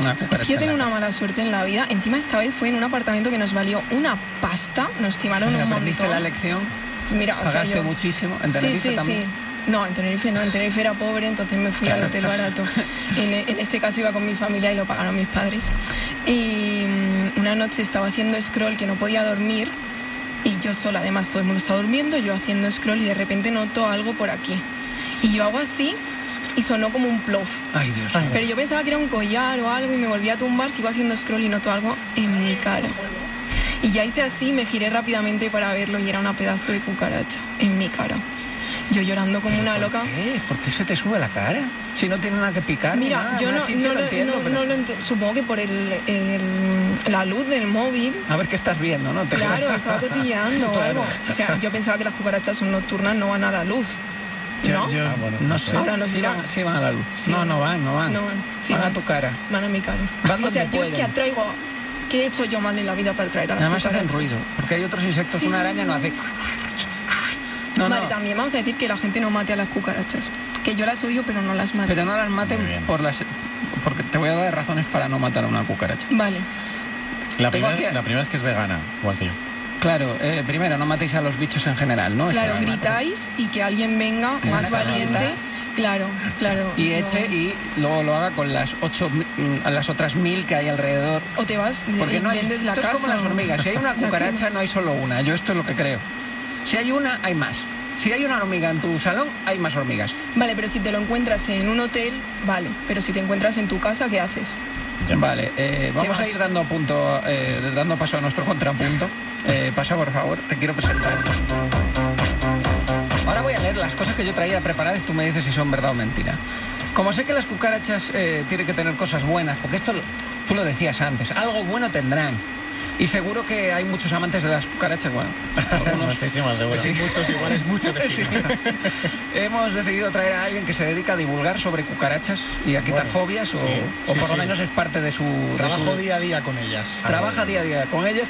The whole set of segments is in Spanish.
una cucaracha. Es que yo tengo una mala suerte en la vida. Encima esta vez fue en un apartamento que nos valió una pasta. Nos timaron un montón. ¿Aprendiste la lección? Mira, o sea, ¿Pagaste muchísimo? ¿En Tenerife también? Sí. No, en Tenerife no. En Tenerife era pobre, entonces me fui al hotel barato. En este caso iba con mi familia y lo pagaron mis padres. Y una noche estaba haciendo scroll que no podía dormir. Y yo sola, además, todo el mundo está durmiendo, yo haciendo scroll y de repente noto algo por aquí. Y yo hago así y sonó como un plof. Ay, Dios. Pero yo pensaba que era un collar o algo y me volví a tumbar, sigo haciendo scroll y noto algo en mi cara. Y ya hice así, me giré rápidamente para verlo y era una pedazo de cucaracha en mi cara. Yo llorando como una loca. ¿Por qué se te sube la cara? Si no tiene nada que picar. Mira, nada, yo no lo entiendo. Supongo que por la luz del móvil. A ver qué estás viendo, ¿no? Claro, estaba cotilleando o algo. O sea, yo pensaba que las cucarachas son nocturnas, no van a la luz. ¿No? Bueno, no sé. Ahora nos dirán. Sí van a la luz. Sí, no van. Sí, van a tu cara. Van a mi cara. Van o sea, donde yo es que pueden. atraigo. ¿Qué he hecho yo mal en la vida para atraer a las Además cucarachas? hacen ruido, porque hay otros insectos, Sí. una araña no hace... Vale, también vamos a decir que la gente no mate a las cucarachas. Que yo las odio, pero no las mates. Pero no las maten porque te voy a dar razones para no matar a una cucaracha. Vale. La primera es que es vegana, igual que yo. Claro, primero, no matéis a los bichos en general, ¿no? Claro, gritáis y que alguien venga más valiente. Claro. Y eche y luego lo haga con las otras 1000 que hay alrededor. O te vas Porque y no hay, vendes la esto casa. es como las hormigas. Si hay una cucaracha, no hay solo una. Yo esto es lo que creo. Si hay una, hay más. Si hay una hormiga en tu salón, hay más hormigas. Vale, pero si te lo encuentras en un hotel, vale. Pero si te encuentras en tu casa, ¿qué haces? Vale, vamos a ir dando paso a nuestro contrapunto. Pasa, por favor, te quiero presentar. Ahora voy a leer las cosas que yo traía preparadas y tú me dices si son verdad o mentira. Como sé que las cucarachas tienen que tener cosas buenas, porque esto tú lo decías antes, algo bueno tendrán. Y seguro que hay muchos amantes de las cucarachas, bueno. Muchísimas, seguro. Sí. Muchos iguales, mucho de Sí. Hemos decidido traer a alguien que se dedica a divulgar sobre cucarachas y a quitar fobias, o por lo menos es parte de su... Trabajo día a día con ellas. Trabaja día a día con ellas,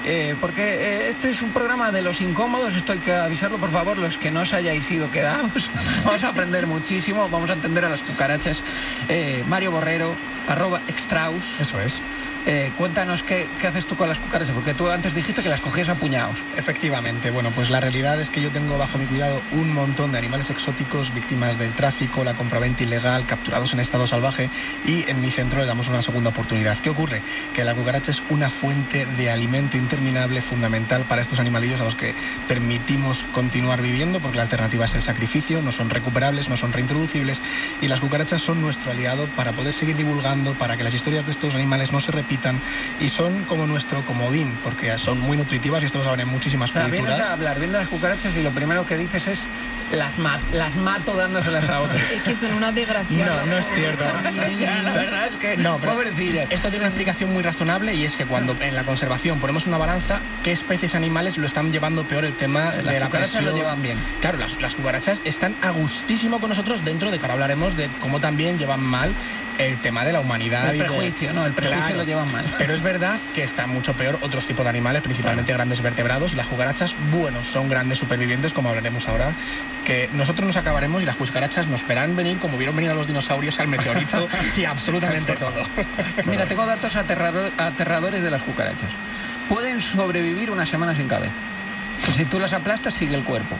porque este es un programa de los incómodos, esto hay que avisarlo, por favor, los que no os hayáis ido, quedaos. Vamos a aprender muchísimo, vamos a entender a las cucarachas. Mario Borrero, @extraus. Eso es. Cuéntanos qué haces tú con las cucarachas, porque tú antes dijiste que las cogías a puñados. Efectivamente, bueno, pues la realidad es que yo tengo bajo mi cuidado un montón de animales exóticos, víctimas del tráfico, la compraventa ilegal, capturados en estado salvaje, y en mi centro le damos una segunda oportunidad. ¿Qué ocurre? Que la cucaracha es una fuente de alimento interminable fundamental para estos animalillos a los que permitimos continuar viviendo, porque la alternativa es el sacrificio, no son recuperables, no son reintroducibles, y las cucarachas son nuestro aliado para poder seguir divulgando, para que las historias de estos animales no se repitan, y son como nuestro comodín, porque son muy nutritivas y esto lo saben en muchísimas culturas. Vienes a hablar bien de las cucarachas y lo primero que dices es las mato dándoselas a otros. Es que son una desgracia. No es cierto. La verdad es que pobrecillas. Esto tiene una explicación muy razonable, y es que cuando en la conservación ponemos una balanza, ¿qué especies animales lo están llevando peor el tema de la presión? Lo llevan bien. Claro, las cucarachas están a gustísimo con nosotros dentro de que ahora hablaremos de cómo también llevan mal el tema de la humanidad. El prejuicio, ¿no? El prejuicio claro, lo llevan mal. Pero es verdad que está mucho peor otros tipos de animales, principalmente grandes vertebrados, y las cucarachas, bueno, son grandes supervivientes, como hablaremos ahora, que nosotros nos acabaremos y las cucarachas nos verán venir como vieron venir a los dinosaurios, al meteorito y absolutamente todo. Mira, tengo datos aterradores de las cucarachas. Pueden sobrevivir una semana sin cabeza. Si tú las aplastas, sigue el cuerpo.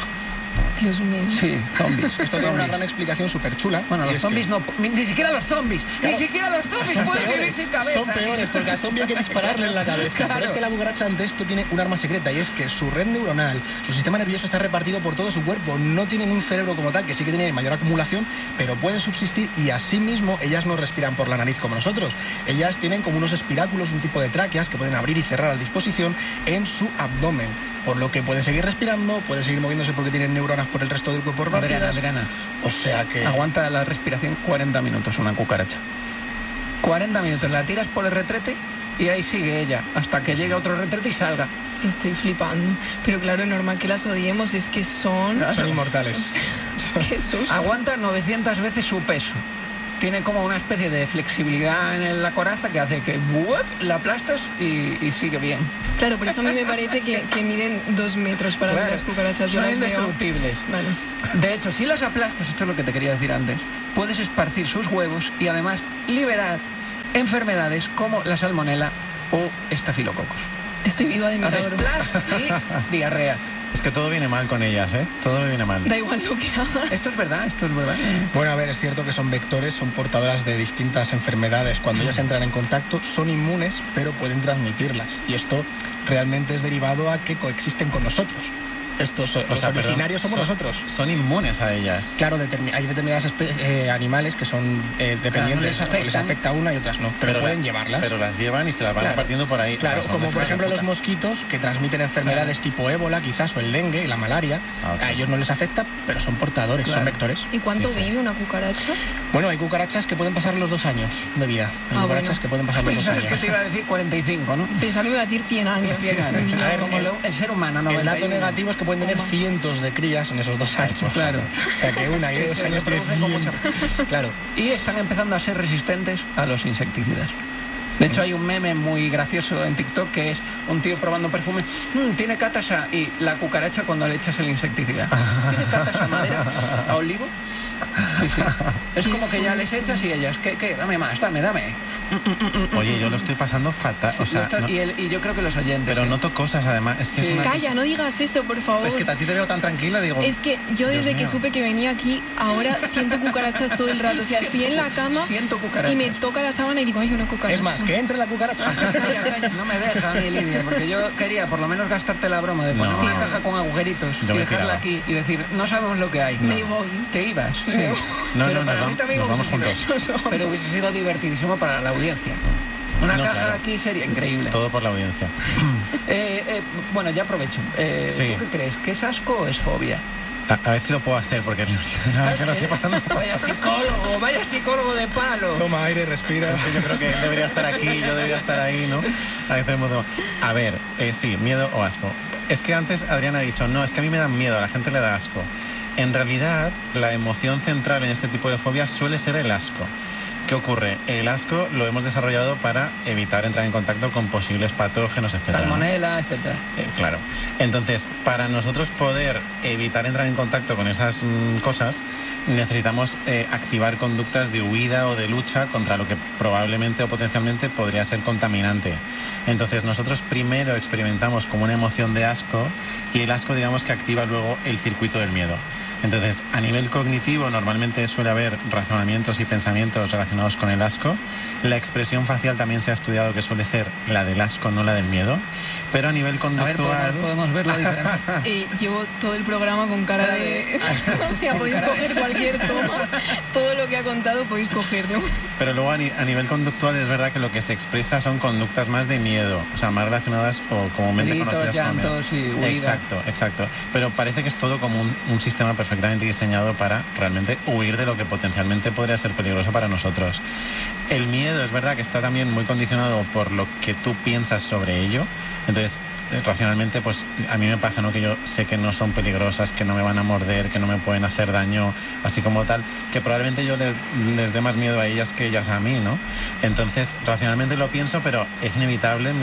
Dios mío. Sí, zombies. Esto tiene una gran explicación súper chula. Bueno, los zombies no... Ni siquiera los zombies. Claro, ni siquiera los zombies pueden vivir sin cabeza. Son peores, porque al zombie hay que dispararle en la cabeza. Claro. Pero es que la cucaracha ante esto tiene un arma secreta, y es que su red neuronal, su sistema nervioso está repartido por todo su cuerpo. No tienen un cerebro como tal, que sí que tiene mayor acumulación, pero pueden subsistir, y asimismo ellas no respiran por la nariz como nosotros. Ellas tienen como unos espiráculos, un tipo de tráqueas que pueden abrir y cerrar a disposición en su abdomen, por lo que pueden seguir respirando, pueden seguir moviéndose porque tienen neuronas por el resto del cuerpo repartidas. Adriana. O sea que... Aguanta la respiración 40 minutos una cucaracha. 40 minutos. La tiras por el retrete y ahí sigue ella hasta que llegue otro retrete y salga. Estoy flipando. Pero claro, es normal que las odiemos, es que son inmortales. Qué susto. Aguanta 900 veces su peso. Tiene como una especie de flexibilidad en la coraza que hace que la aplastas y sigue bien. Claro, por eso a mí me parece que miden 2 metros para Claro, las cucarachas. Yo son las veo. indestructibles. Vale. De hecho, si las aplastas, esto es lo que te quería decir antes, puedes esparcir sus huevos y además liberar enfermedades como la salmonela o estafilococos. Estoy viva de milagro. Haces y diarrea. Es que todo viene mal con ellas, ¿eh? Todo me viene mal. Da igual lo que hagas. Esto es verdad. Bueno, a ver, es cierto que son vectores, son portadoras de distintas enfermedades. Cuando ellas entran en contacto, son inmunes, pero pueden transmitirlas. Y esto realmente es derivado a que coexisten con nosotros. Los originarios somos nosotros. Son inmunes a ellas. Claro, hay determinadas animales que son dependientes. Claro, les afecta una y otras no, pero pueden llevarlas. Pero las llevan y se las van repartiendo por ahí. Claro, como por ejemplo los mosquitos que transmiten enfermedades tipo ébola, quizás, o el dengue, la malaria. A ellos no les afecta, pero son portadores, son vectores. ¿Y cuánto vive una cucaracha? Bueno, hay cucarachas que pueden pasar los 2 años de vida. Hay cucarachas que pueden pasar los 2 años. Es que te iba a decir 45, ¿no? Pensaba que me iba a decir 100 años. 100 años. A ver, como el ser humano, 91. El dato negativo es que pueden tener cientos de crías en esos 2 años. Claro. O sea que una y 2 años tiene 100. Claro. Y están empezando a ser resistentes a los insecticidas. De hecho, hay un meme muy gracioso en TikTok que es un tío probando perfume. Tiene catas y la cucaracha cuando le echas el insecticida. ¿Tiene catas a madera? ¿A olivo? Sí. Es como que ya les echas y ellas, ¿qué? Dame más, dame. Oye, yo lo estoy pasando fatal. O sea, y yo creo que los oyentes. Pero noto cosas, además. Es que es una Calla, no digas eso, por favor. Es que a ti te veo tan tranquila, digo. Es que yo desde que supe que venía aquí, ahora siento cucarachas todo el rato. O sea, estoy en la cama y me toca la sábana y digo, hay una cucaracha. Es más, que entre la cucaracha. Calla. No me deja a mí, Lidia, porque yo quería por lo menos gastarte la broma de poner una caja con agujeritos y dejarla aquí y decir, no sabemos lo que hay. Me voy. ¿Te ibas? Sí. No, pero para mí también nos vamos juntos. Pero hubiese sido divertidísimo para la audiencia. Una caja aquí sería increíble. Todo por la audiencia. Bueno, ya aprovecho. Sí. ¿Tú qué crees? ¿Que es asco o es fobia? A ver si lo puedo hacer, porque que lo estoy pasando. Vaya psicólogo de palo. Toma aire, respira. Es que yo creo que debería estar aquí, yo debería estar ahí, ¿no? A ver, sí, miedo o asco. Es que antes Adrián ha dicho, no, es que a mí me dan miedo, a la gente le da asco. En realidad, la emoción central en este tipo de fobias suele ser el asco. ¿Qué ocurre? El asco lo hemos desarrollado para evitar entrar en contacto con posibles patógenos, etc. Salmonela, etc. Claro. Entonces, para nosotros poder evitar entrar en contacto con esas cosas, necesitamos activar conductas de huida o de lucha contra lo que probablemente o potencialmente podría ser contaminante. Entonces, nosotros primero experimentamos como una emoción de asco y el asco, digamos, que activa luego el circuito del miedo. Entonces, a nivel cognitivo, normalmente suele haber razonamientos y pensamientos relacionados con el asco. La expresión facial también se ha estudiado que suele ser la del asco, no la del miedo. Pero a nivel conductual... A ver, podemos ver la diferencia. Llevo todo el programa con cara de... O sea, podéis coger cualquier toma. Todo lo que ha contado podéis cogerlo. Pero luego a nivel conductual es verdad que lo que se expresa son conductas más de miedo. O sea, más relacionadas o comúnmente conocidas como miedo. Y huida. Exacto. Pero parece que es todo como un sistema perfectamente diseñado para realmente huir de lo que potencialmente podría ser peligroso para nosotros. El miedo es verdad que está también muy condicionado por lo que tú piensas sobre ello. Entonces, racionalmente, pues a mí me pasa, ¿no? Que yo sé que no son peligrosas, que no me van a morder, que no me pueden hacer daño, así como tal, que probablemente yo les dé más miedo a ellas que ellas a mí, ¿no? Entonces, racionalmente lo pienso, pero es inevitable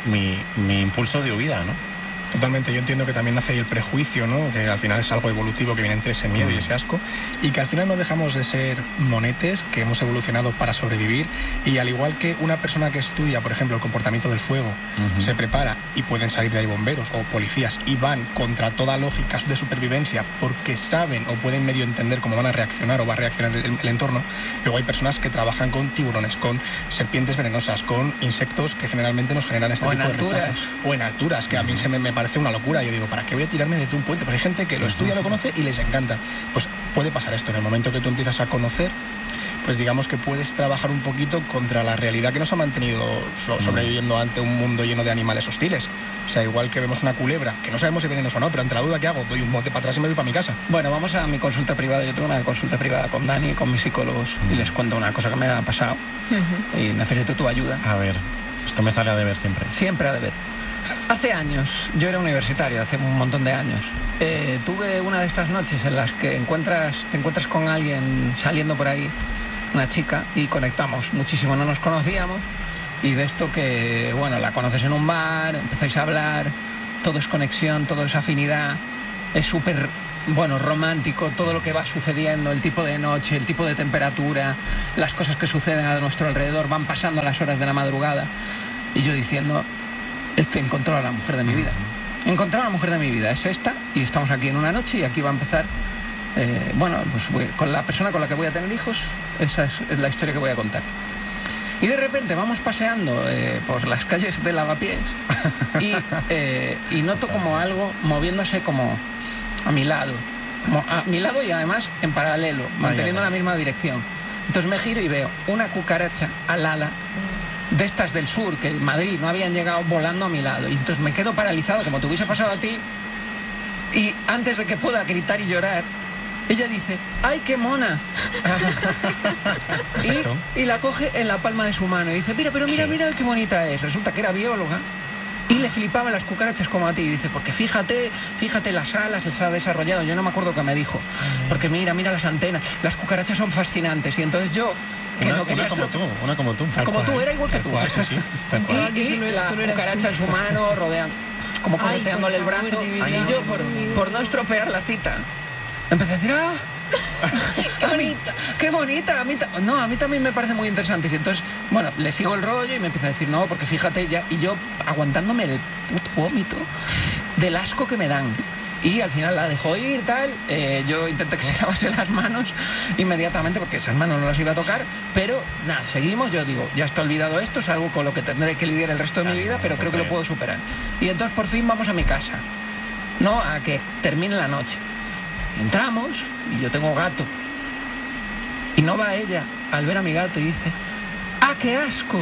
mi impulso de huida, ¿no? Totalmente, yo entiendo que también nace ahí el prejuicio, ¿no? Que al final es algo evolutivo que viene entre ese miedo y ese asco, y que al final no dejamos de ser monetes que hemos evolucionado para sobrevivir, y al igual que una persona que estudia, por ejemplo, el comportamiento del fuego, se prepara y pueden salir de ahí bomberos o policías y van contra toda lógica de supervivencia porque saben o pueden medio entender cómo van a reaccionar o va a reaccionar el entorno, luego hay personas que trabajan con tiburones, con serpientes venenosas, con insectos que generalmente nos generan este tipo de rechazos. O en alturas, que a mí me parece una locura. Yo digo, ¿para qué voy a tirarme desde un puente? Pues hay gente que lo estudia, lo conoce y les encanta. Pues puede pasar esto. En el momento que tú empiezas a conocer, pues digamos que puedes trabajar un poquito contra la realidad que nos ha mantenido sobreviviendo ante un mundo lleno de animales hostiles. O sea, igual que vemos una culebra, que no sabemos si venenosa o no, pero ante la duda, ¿qué hago? Doy un bote para atrás y me voy para mi casa. Bueno, vamos a mi consulta privada. Yo tengo una consulta privada con Dani y con mis psicólogos y les cuento una cosa que me ha pasado y necesito tu ayuda. A ver, esto me sale a deber siempre. Siempre a deber. Hace años, yo era universitario, hace un montón de años, tuve una de estas noches en las que te encuentras con alguien saliendo por ahí, una chica, y conectamos muchísimo, no nos conocíamos, y de esto que, bueno, la conoces en un bar, empezáis a hablar, todo es conexión, todo es afinidad, es súper bueno, romántico, todo lo que va sucediendo, el tipo de noche, el tipo de temperatura, las cosas que suceden a nuestro alrededor, van pasando las horas de la madrugada. Y yo diciendo, encontró a la mujer de mi vida. Encontré a la mujer de mi vida, es esta, y estamos aquí en una noche y aquí va a empezar, pues con la persona con la que voy a tener hijos, esa es la historia que voy a contar. Y de repente vamos paseando por las calles de Lavapiés y noto como algo moviéndose como a mi lado y además en paralelo, manteniendo la misma dirección. Entonces me giro y veo una cucaracha alada de estas del sur, que en Madrid no habían llegado, volando a mi lado. Y entonces me quedo paralizado, como te hubiese pasado a ti, y antes de que pueda gritar y llorar, ella dice, ¡ay, qué mona! y la coge en la palma de su mano y dice, mira qué bonita es. Resulta que era bióloga y le flipaban las cucarachas como a ti. Y dice, porque fíjate las alas, se ha desarrollado. Yo no me acuerdo qué me dijo. Porque mira las antenas. Las cucarachas son fascinantes. Y entonces yo... Una como tú. Como tú, era igual que tú. Eso sí. Y la cucaracha en su mano, rodeando, como correteándole el brazo. Y yo, por no estropear la cita, empecé a decir, ¡qué bonita! ¡Qué bonita! A mí también me parece muy interesante. Y entonces, bueno, le sigo el rollo y me empieza a decir, no, porque fíjate ya. Y yo aguantándome el puto vómito del asco que me dan. Y al final la dejó ir, tal. Yo intenté que se lavase las manos inmediatamente, porque esas manos no las iba a tocar. Pero nada, seguimos. Yo digo, ya está olvidado esto, es algo con lo que tendré que lidiar el resto de mi vida, pero creo que lo puedo superar. Y entonces por fin vamos a mi casa, no a que termine la noche. Entramos y yo tengo gato. Y no va ella al ver a mi gato y dice, ¡ah, qué asco!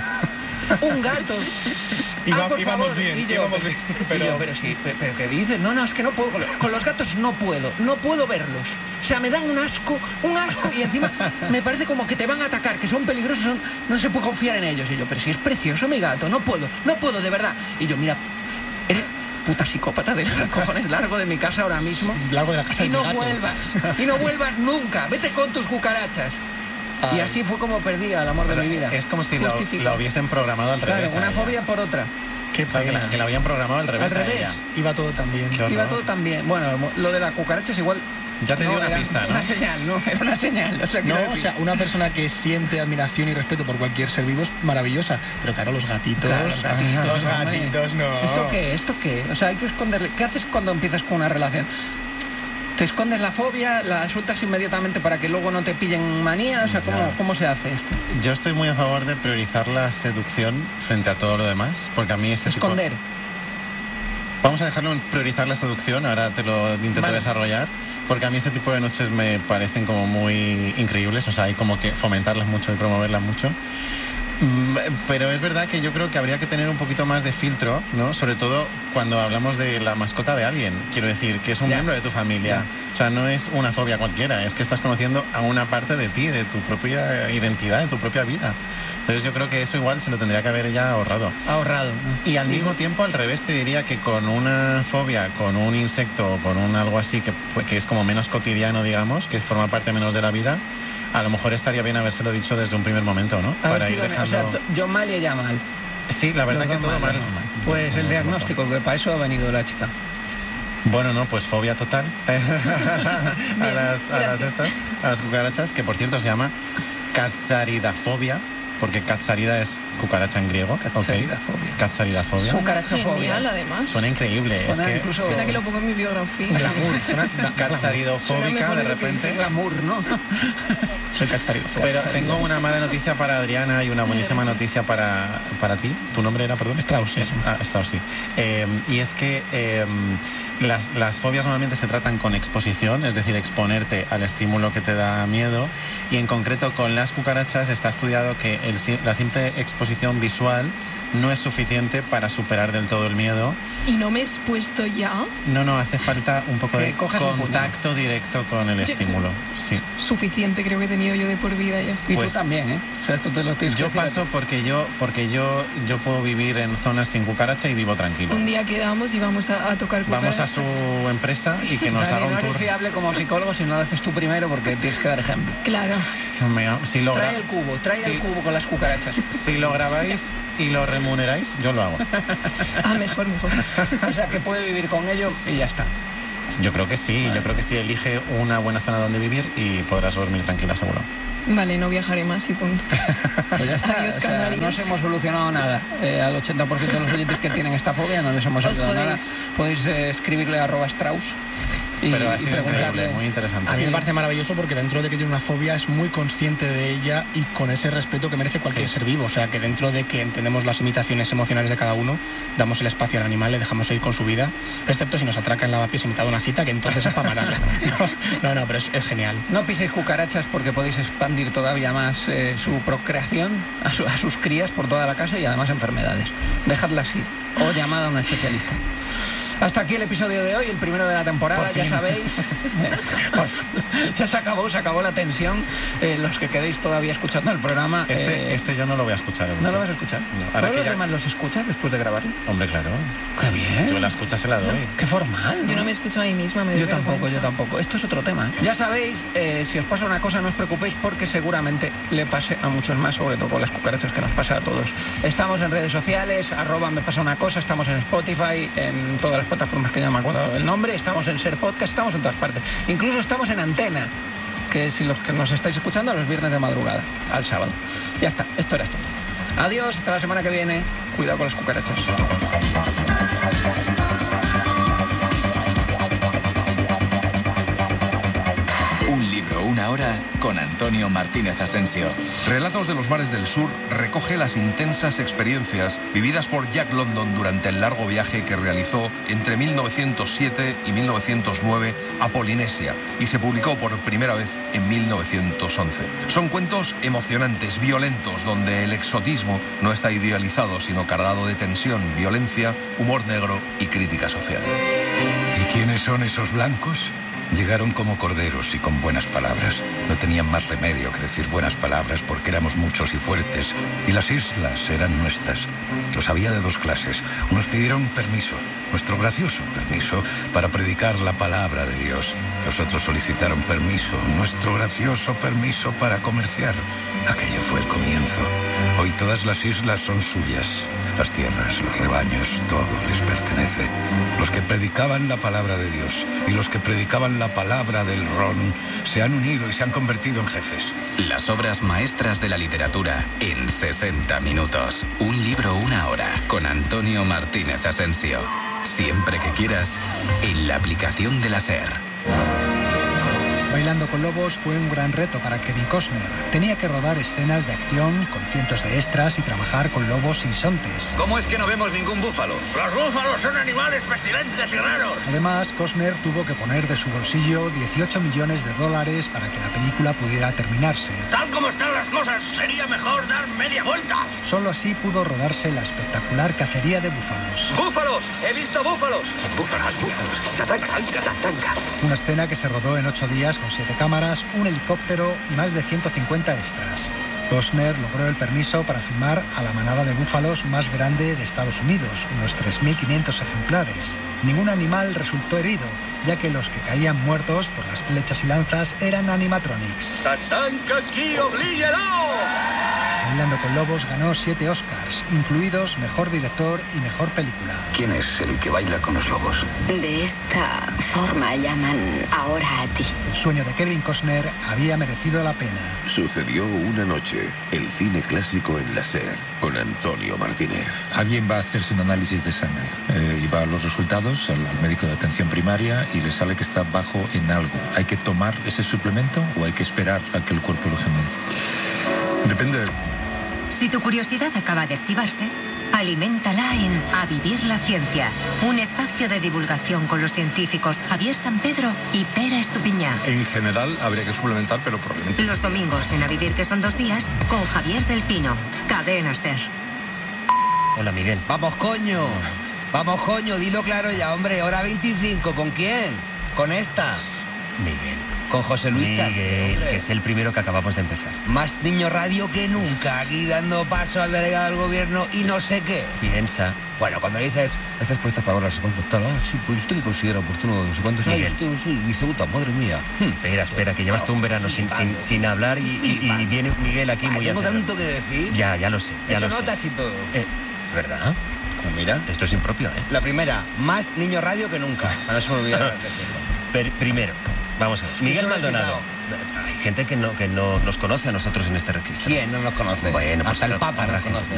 Un gato. Íbamos bien. Pero ¿qué dices? No, es que no puedo. Con los gatos no puedo verlos. O sea, me dan un asco, y encima me parece como que te van a atacar, que son peligrosos, no se puede confiar en ellos. Y yo, pero si es precioso mi gato, no puedo, de verdad. Y yo, mira, eres puta psicópata de los cojones, largo de mi casa ahora mismo. Largo de la casa y no vuelvas nunca. Vete con tus cucarachas. Y así fue como perdí al amor de mi vida. Es como si lo hubiesen programado al revés. Claro, una fobia por otra. Qué pena. Que la habían programado al revés. Al revés. Iba todo tan bien. Iba todo tan bien. Bueno, lo de la cucaracha es igual. Ya te dio una pista, ¿no? Una señal, ¿no? Era una señal. O sea, una persona que siente admiración y respeto por cualquier ser vivo es maravillosa. Pero claro, los gatitos. Los gatitos, no. ¿Esto qué? O sea, hay que esconderle. ¿Qué haces cuando empiezas con una relación? ¿Te escondes la fobia, la sueltas inmediatamente para que luego no te pillen manías? O sea, ¿cómo se hace esto? Yo estoy muy a favor de priorizar la seducción frente a todo lo demás, porque a mí ese esconder. Vamos a dejarlo en priorizar la seducción, ahora te lo intento desarrollar, porque a mí ese tipo de noches me parecen como muy increíbles, o sea, hay como que fomentarlas mucho y promoverlas mucho. Pero es verdad que yo creo que habría que tener un poquito más de filtro, ¿no? Sobre todo cuando hablamos de la mascota de alguien. Quiero decir, que es un miembro de tu familia. O sea, no es una fobia cualquiera, es que estás conociendo a una parte de ti, de tu propia identidad, de tu propia vida. Entonces yo creo que eso igual se lo tendría que haber ella ahorrado. Y al mismo tiempo, al revés, te diría que con una fobia, con un insecto o con algo así que es como menos cotidiano, digamos, que forma parte menos de la vida, a lo mejor estaría bien habérselo dicho desde un primer momento, ¿no? Para ir dejando... O sea, yo mal y ella mal. Sí, la verdad que todo mal. Pues el diagnóstico, que para eso ha venido la chica. Bueno, no, pues fobia total a las cucarachas, que por cierto se llama catsaridafobia, porque catsarida es cucaracha en griego. Catsaridafobia. Catsaridafobia. Cucarachafobia. Genial, además. Suena increíble. Suena que lo pongo en mi biografía. Catsaridofóbica, de repente. Glamour, ¿no? Soy catsaridofóbica. Pero tengo una mala noticia para Adriana y una buenísima noticia para ti. ¿Tu nombre era, perdón? Strauss. Strauss, sí. Y es que las fobias normalmente se tratan con exposición, es decir, exponerte al estímulo que te da miedo, y en concreto con las cucarachas está estudiado que la simple exposición visual no es suficiente para superar del todo el miedo. ¿Y no me he expuesto ya? No, hace falta un poco de contacto directo con el estímulo. Sí. Suficiente creo que he tenido yo de por vida ya. Y pues, tú también, ¿eh? O sea, esto te lo tienes yo paso porque yo puedo vivir en zonas sin cucaracha y vivo tranquilo. Un día quedamos y vamos a tocar cucarachas. Vamos a su empresa y que nos haga un tour. No eres fiable como psicólogo si no lo haces tú primero, porque tienes que dar ejemplo. Claro. Dios mío, trae el cubo con las cucarachas. Si lo grabáis y lo remuneráis, yo lo hago. Mejor. O sea, que puede vivir con ello y ya está. Yo creo que sí, Vale. yo creo que sí. Elige una buena zona donde vivir y podrás dormir tranquila, seguro. Vale, no viajaré más y punto. Pues ya está. Adiós, O sea, Canarias. no os hemos solucionado nada. Al 80% de los oyentes que tienen esta fobia no les hemos Os ayudado nada. jodéis. Podéis escribirle a @Strauss Pero ha y sido preguntarle. increíble, muy interesante. A mí me parece maravilloso porque dentro de que tiene una fobia es muy consciente de ella y con ese respeto que merece cualquier Sí. ser vivo. O sea, que dentro de que entendemos las limitaciones emocionales de cada uno, damos el espacio al animal, le dejamos ir con su vida, excepto si nos atraca en lavapiés y mitad de una cita, que entonces es para matarla. No, pero es genial. No piséis cucarachas porque podéis expandir todavía más su procreación a sus crías por toda la casa y además enfermedades. Dejadlas ir o llamad a un especialista. Hasta aquí el episodio de hoy, el primero de la temporada, Por ya fin. sabéis. Ya se acabó la tensión. Los que quedéis todavía escuchando el programa. Este yo no lo voy a escuchar. ¿No lo vas a escuchar? No. Ahora ¿Todos que los ya- demás los escuchas después de grabarlo? Hombre, claro. ¡Qué bien! Yo la escucha se la doy. ¡Qué formal! Yo no me escucho a mí misma, me doy Yo tampoco, vergüenza. yo tampoco. Esto es otro tema. Ya sabéis, si os pasa una cosa, no os preocupéis porque seguramente le pase a muchos más, sobre todo con las cucarachas que nos pasa a todos. Estamos en redes sociales, @me pasa una cosa, estamos en Spotify, en todas las plataformas que ya me acuerdo el nombre, estamos en Ser Podcast, estamos en todas partes. Incluso estamos en Antena, que si los que nos estáis escuchando los viernes de madrugada, al sábado. Ya está, esto era todo. Adiós, hasta la semana que viene. Cuidado con las cucarachas. Un libro, una hora con Antonio Martínez Asensio. Relatos de los mares del sur recoge las intensas experiencias vividas por Jack London durante el largo viaje que realizó entre 1907 y 1909 a Polinesia y se publicó por primera vez en 1911. Son cuentos emocionantes, violentos, donde el exotismo no está idealizado, sino cargado de tensión, violencia, humor negro y crítica social. ¿Y quiénes son esos blancos? Llegaron como corderos y con buenas palabras. No tenían más remedio que decir buenas palabras porque éramos muchos y fuertes. Y las islas eran nuestras. Los había de dos clases. Unos pidieron permiso, nuestro gracioso permiso, para predicar la palabra de Dios. Los otros solicitaron permiso, nuestro gracioso permiso para comerciar. Aquello fue el comienzo. Hoy todas las islas son suyas. Las tierras, los rebaños, todo les pertenece. Los que predicaban la palabra de Dios y los que predicaban la palabra del ron se han unido y se han convertido en jefes. Las obras maestras de la literatura en 60 minutos. Un libro, una hora con Antonio Martínez Asensio. Siempre que quieras, en la aplicación de la SER. Bailando con lobos fue un gran reto para Kevin Costner. Tenía que rodar escenas de acción con cientos de extras y trabajar con lobos y bisontes. ¿Cómo es que no vemos ningún búfalo? Los búfalos son animales pestilentes y raros. Además, Costner tuvo que poner de su bolsillo $18 millones para que la película pudiera terminarse. Tal como están las cosas, sería mejor dar media vuelta. Solo así pudo rodarse la espectacular cacería de búfalos. ¡Búfalos! ¡He visto búfalos! ¡Búfalos! ¡Tatanca! Una escena que se rodó en 8 días con 7 cámaras, un helicóptero y más de 150 extras. Costner logró el permiso para filmar a la manada de búfalos más grande de Estados Unidos, unos 3.500 ejemplares. Ningún animal resultó herido, ya que los que caían muertos por las flechas y lanzas eran animatronics. ¡Tatanca aquí, oblíguelo! Bailando con lobos ganó 7 Oscars, incluidos Mejor Director y Mejor Película. ¿Quién es el que baila con los lobos? De esta forma llaman ahora a ti. El sueño de Kevin Costner había merecido la pena. Sucedió una noche, el cine clásico en la SER, con Antonio Martínez. Alguien va a hacerse un análisis de sangre y va a los resultados al médico de atención primaria y le sale que está bajo en algo. ¿Hay que tomar ese suplemento o hay que esperar a que el cuerpo lo genere? Depende. Si tu curiosidad acaba de activarse, aliméntala en A Vivir la Ciencia, un espacio de divulgación con los científicos Javier San Pedro y Pera Estupiñán. En general habría que suplementar, pero probablemente... Los domingos en A Vivir, que son 2 días, con Javier del Pino, Cadena SER. Hola, Miguel. Vamos, coño, dilo claro ya, hombre. Hora 25, ¿con quién? Con esta. Miguel. Con José Luis Sánchez, Miguel, hombre. que es el primero que acabamos de empezar. Más niño radio que nunca, aquí dando paso al delegado del gobierno y no sé qué. Piensa. Bueno, cuando dices, estas por estas palabras, no sé cuánto tal, sí, pues usted que considera oportuno, no sé cuánto, Miguel. y dice, puta, madre mía. Espera, que llevas tú un verano sin hablar y viene Miguel aquí muy Tengo acelerado. tanto que decir. Ya lo sé. He hecho notas y todo. ¿Verdad? Mira. Esto es impropio, ¿eh? La primera, más niño radio que nunca. No se me olvida decirlo. Primero, vamos a ver. Miguel Maldonado. Hay gente que no nos conoce a nosotros en este registro. ¿Quién no nos conoce? Bueno, pues hasta el Papa nos conoce.